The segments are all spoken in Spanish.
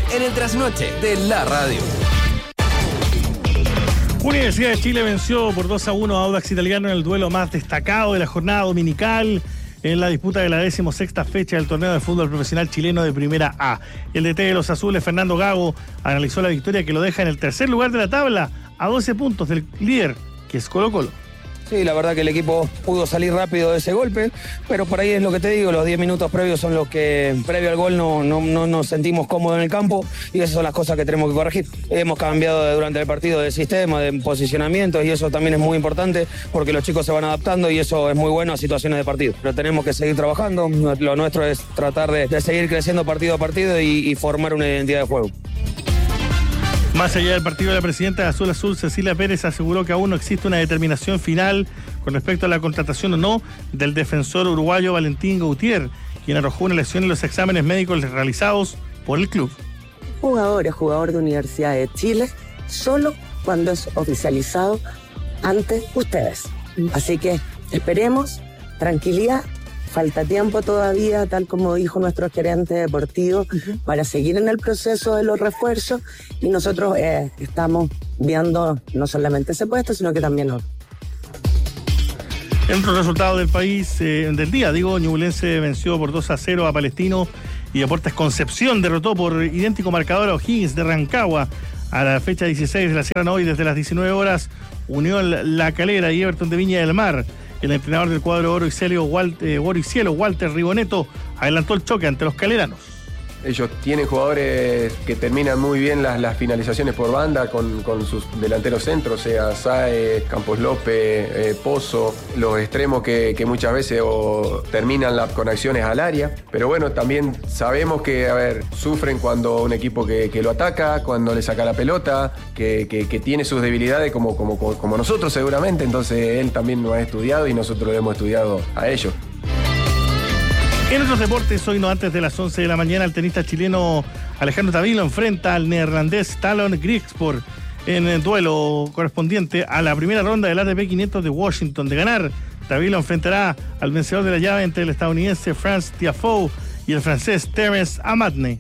en el trasnoche de la radio. Universidad de Chile venció por 2-1 a Audax Italiano en el duelo más destacado de la jornada dominical en la disputa de la 16ª fecha del torneo de fútbol profesional chileno de Primera A. El DT de los azules, Fernando Gago, analizó la victoria que lo deja en el tercer lugar de la tabla a 12 puntos del líder, que es Colo-Colo. Sí, la verdad que el equipo pudo salir rápido de ese golpe, pero por ahí es lo que te digo, los 10 minutos previos son los que, previo al gol, no nos sentimos cómodos en el campo y esas son las cosas que tenemos que corregir. Hemos cambiado durante el partido de sistema, de posicionamiento y eso también es muy importante porque los chicos se van adaptando y eso es muy bueno a situaciones de partido. Pero tenemos que seguir trabajando, lo nuestro es tratar de seguir creciendo partido a partido y formar una identidad de juego. Más allá del partido, la presidenta de Azul Azul, Cecilia Pérez, aseguró que aún no existe una determinación final con respecto a la contratación o no del defensor uruguayo Valentín Gautier, quien arrojó una lesión en los exámenes médicos realizados por el club. Jugador de Universidad de Chile, solo cuando es oficializado ante ustedes. Así que esperemos, tranquilidad. Falta tiempo todavía, tal como dijo nuestro gerente deportivo, para seguir en el proceso de los refuerzos y nosotros estamos viendo no solamente ese puesto, sino que también otro. En otros resultados del país, del día, Ñublense venció por 2-0 a Palestino y Deportes Concepción derrotó por idéntico marcador a O'Higgins de Rancagua. A la fecha 16 de la Sierra hoy, desde las 19 horas, Unión La Calera y Everton de Viña del Mar. El entrenador del cuadro Oro y Cielo, Walter Riboneto, adelantó el choque ante los caleranos. Ellos tienen jugadores que terminan muy bien las finalizaciones por banda con sus delanteros centros, sea Sae, Campos López, Pozo, los extremos que muchas veces terminan con acciones al área. Pero bueno, también sabemos que, sufren cuando un equipo que lo ataca, cuando le saca la pelota, que tiene sus debilidades como nosotros seguramente. Entonces él también lo ha estudiado y nosotros lo hemos estudiado a ellos. En otros deportes, hoy no antes de las 11 de la mañana, el tenista chileno Alejandro Tavilo enfrenta al neerlandés Talon Griekspoor en el duelo correspondiente a la primera ronda del ATP 500 de Washington. De ganar, Tavilo enfrentará al vencedor de la llave entre el estadounidense Franz Tiafoe y el francés Terence Amatne.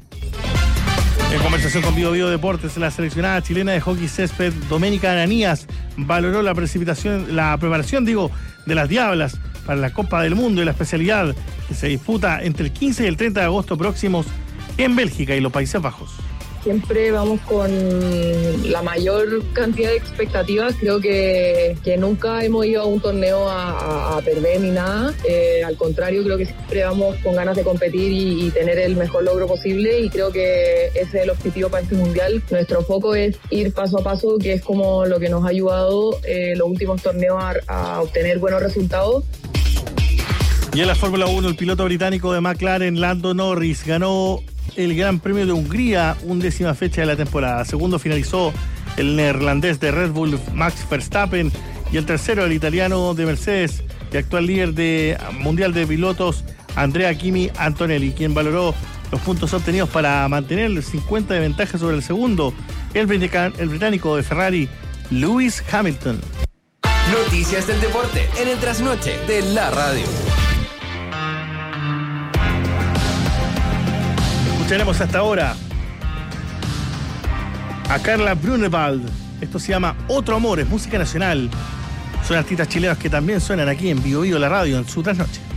En conversación con Bio Deportes, la seleccionada chilena de hockey césped Doménica Ananías valoró la preparación de las Diablas para la Copa del Mundo y la especialidad que se disputa entre el 15 y el 30 de agosto próximos en Bélgica y los Países Bajos. Siempre vamos con la mayor cantidad de expectativas. Creo que nunca hemos ido a un torneo a perder ni nada. Al contrario, creo que siempre vamos con ganas de competir y tener el mejor logro posible. Y creo que ese es el objetivo para este mundial. Nuestro foco es ir paso a paso, que es como lo que nos ha ayudado los últimos torneos a obtener buenos resultados. Y en la Fórmula 1, el piloto británico de McLaren, Lando Norris, ganó el Gran Premio de Hungría, 11ª fecha de la temporada. Segundo finalizó el neerlandés de Red Bull, Max Verstappen, y el tercero, el italiano de Mercedes y actual líder mundial de pilotos, Andrea Kimi Antonelli, quien valoró los puntos obtenidos para mantener el 50 de ventaja sobre el segundo, el británico de Ferrari, Lewis Hamilton. Noticias del deporte en el trasnoche de la radio. Escucharemos hasta ahora a Carla Brunewald. Esto se llama Otro Amor, es música nacional. Son artistas chilenos que también suenan aquí en Bio la radio en su trasnoche.